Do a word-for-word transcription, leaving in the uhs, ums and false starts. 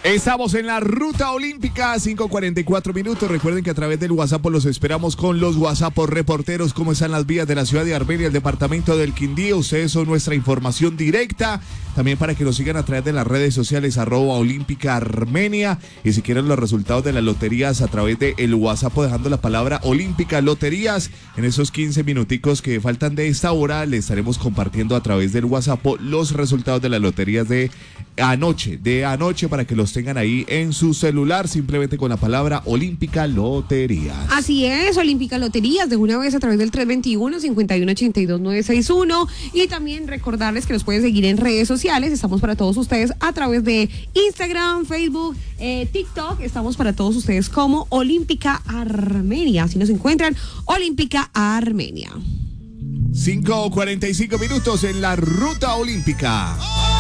Estamos en la ruta olímpica, cinco cuarenta y cuatro minutos. Recuerden que a través del WhatsApp los esperamos con los WhatsApp reporteros. ¿Cómo están las vías de la ciudad de Armenia, el departamento del Quindío? Ustedes son nuestra información directa. También para que nos sigan a través de las redes sociales, arroba olímpica Armenia. Y si quieren los resultados de las loterías a través del WhatsApp, dejando la palabra olímpica loterías. En esos quince minuticos que faltan de esta hora, les estaremos compartiendo a través del WhatsApp los resultados de las loterías de anoche, de anoche, para que los tengan ahí en su celular, simplemente con la palabra olímpica loterías. Así es, olímpica loterías, de una vez a través del tres veintiuno, cincuenta y uno ochenta y dos, nueve sesenta y uno. Y también recordarles que nos pueden seguir en redes sociales. Estamos para todos ustedes a través de Instagram, Facebook, eh, TikTok. Estamos para todos ustedes como Olímpica Armenia. Así nos encuentran, Olímpica Armenia. cinco cuarenta y cinco minutos en la ruta olímpica.